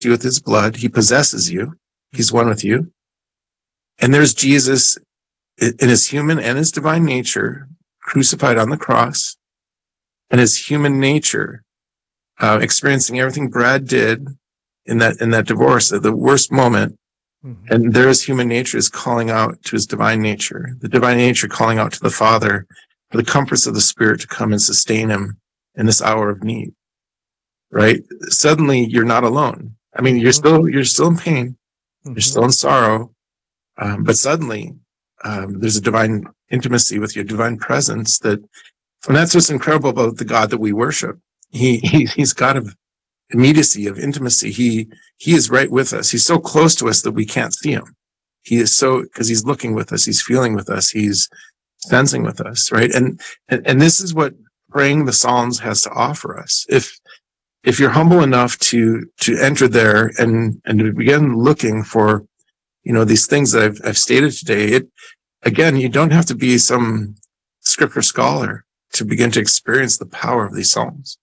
you with his blood. He possesses you. He's one with you. And there's Jesus in his human and his divine nature crucified on the cross, and his human nature experiencing everything Brad did in that divorce at the worst moment. Mm-hmm. And there's human nature is calling out to his divine nature, the divine nature calling out to the Father for the comforts of the Spirit to come and sustain him in this hour of need. Right? Suddenly you're not alone. I mean, you're still in pain. Mm-hmm. You're still in sorrow. But suddenly, there's a divine intimacy with your divine presence and that's what's incredible about the God that we worship. He's God of immediacy, of intimacy. He is right with us. He's so close to us that we can't see him. He is because he's looking with us. He's feeling with us. He's sensing with us. Right. And this is what praying the Psalms has to offer us. If you're humble enough to enter there and to begin looking for, these things that I've stated today, again, you don't have to be some scripture scholar to begin to experience the power of these Psalms.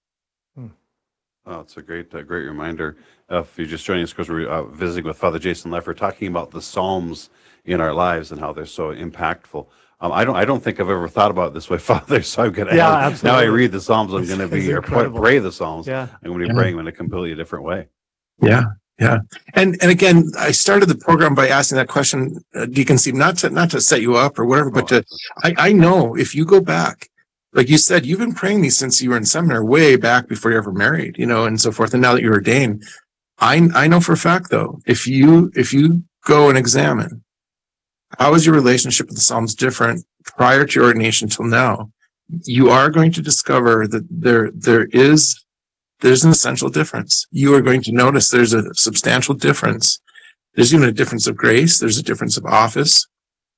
Oh, it's a great reminder. If you're just joining us, because we're visiting with Father Jason Leffer, talking about the Psalms in our lives and how they're so impactful. I don't think I've ever thought about it this way, Father. So I'm gonna now I read the Psalms. I'm going to be or pray the Psalms. Yeah. I'm going to be praying them in a completely different way. Yeah. Yeah. And again, I started the program by asking that question, Deacon Steve, not to set you up or whatever, but I know if you go back, like you said, you've been praying these since you were in seminary, way back before you ever married, and so forth. And now that you're ordained, I know for a fact though, if you go and examine, how is your relationship with the Psalms different prior to your ordination till now? You are going to discover that there's an essential difference. You are going to notice there's a substantial difference. There's even a difference of grace. There's a difference of office.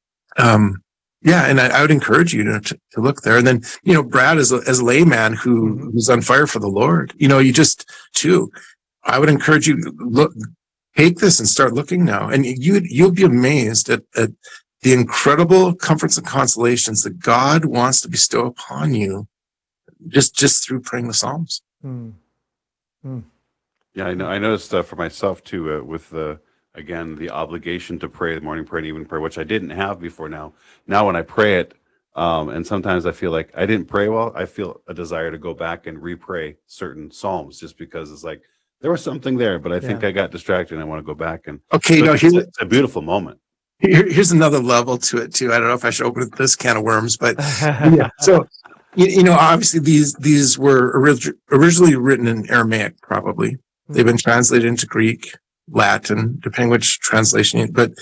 And I would encourage you to look there. And then, Brad as a layman who's on fire for the Lord, you just too, I would encourage you to take this and start looking now. And you'll be amazed at the incredible comforts and consolations that God wants to bestow upon you just through praying the Psalms. Mm. Mm. Yeah, I know. I noticed for myself too, with the obligation to pray the morning prayer and evening prayer, which I didn't have before. Now when I pray it, and sometimes I feel like I didn't pray well, I feel a desire to go back and re-pray certain Psalms just because it's like there was something there, but I think I got distracted and I want to go back and. Okay, so it's a beautiful moment. Here's another level to it too. I don't know if I should open this can of worms, but yeah. So. Obviously these were originally written in Aramaic, probably. They've been translated into Greek, Latin, depending which translation. But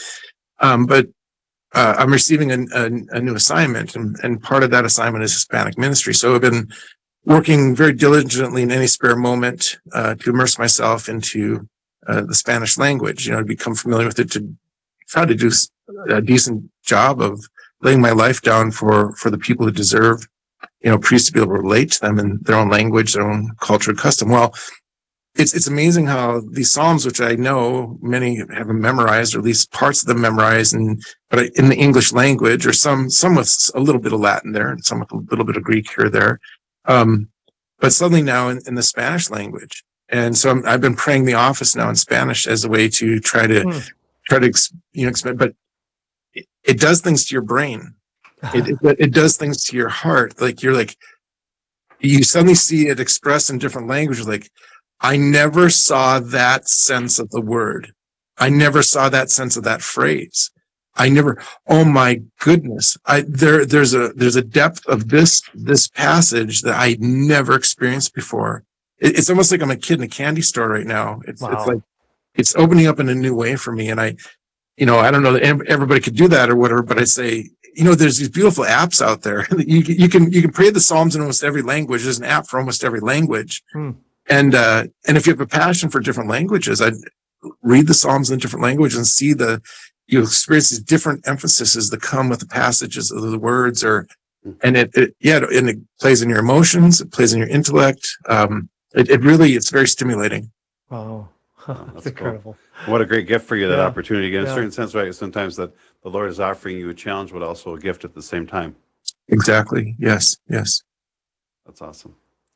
I'm receiving a new assignment, and part of that assignment is Hispanic ministry. So I've been working very diligently in any spare moment to immerse myself into the Spanish language. To become familiar with it, to try to do a decent job of laying my life down for the people who deserve. Priests to be able to relate to them in their own language, their own culture and custom. Well, it's amazing how these Psalms, which I know many have memorized, or at least parts of them memorized, but in the English language, or some with a little bit of Latin there, and some with a little bit of Greek here or there. But suddenly now in the Spanish language. And so I've been praying the office now in Spanish as a way to try to expand, but it does things to your brain. It does things to your heart. Like you suddenly see it expressed in different languages. Like, I never saw that sense of the word. I never saw that sense of that phrase. Oh my goodness. There's a depth of this passage that I never experienced before. It's almost like I'm a kid in a candy store right now. It's like, it's opening up in a new way for me. And I don't know that everybody could do that or whatever, but I say, there's these beautiful apps out there. You can pray the Psalms in almost every language. There's an app for almost every language. And if you have a passion for different languages, I'd read the Psalms in different languages and see you experience these different emphases that come with the passages of the words, and it plays in your emotions. It plays in your intellect. It's very stimulating. Wow. That's incredible. Cool. What a great gift for you, that opportunity. In a certain sense, right? Sometimes that the Lord is offering you a challenge, but also a gift at the same time. Exactly. Yes. That's awesome.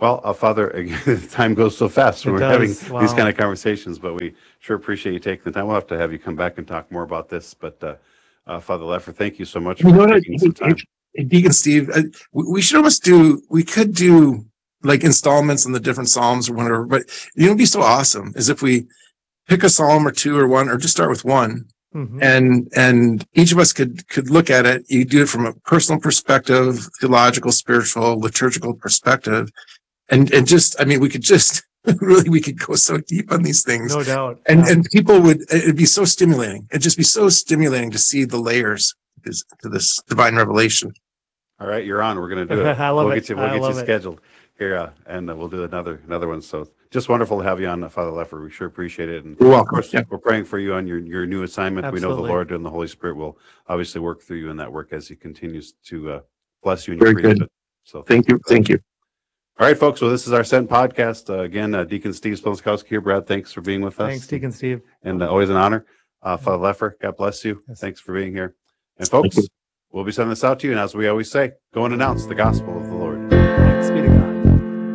Well, Father, again, time goes so fast when It we're having does. these Wow. kind of conversations, but we sure appreciate you taking the time. We'll have to have you come back and talk more about this. But Father Leffer, thank you so much You know for what, taking some time. Deacon Steve, we should almost we could do like installments in the different Psalms or whatever, but you know, it'd be so awesome is if we pick a Psalm or two or one, or just start with one. And each of us could look at it. You do it from a personal perspective, theological, spiritual, liturgical perspective. And just, I mean, we could just really, we could go so deep on these things. No doubt. And people it'd be so stimulating. It'd just be so stimulating to see the layers to this divine revelation. All right, you're on. We're going to do it. I love we'll it. Get you, we'll get you scheduled here, and we'll do another one. So just wonderful to have you on, Father Leffer. We sure appreciate it. And You're welcome. Of course, we're praying for you on your new assignment. Absolutely. We know the Lord and the Holy Spirit will obviously work through you in that work as He continues to bless you in your Very good. priesthood. So Thank you. Thank you. All right, folks. Well, this is our Sent podcast. Again, Deacon Steve Splonskowski here. Brad, thanks for being with us. Thanks, Deacon Steve. And always an honor. Father Leffer, God bless you. Yes. Thanks for being here. And folks, we'll be sending this out to you. And as we always say, go and announce the gospel of the Lord. Thanks be to God.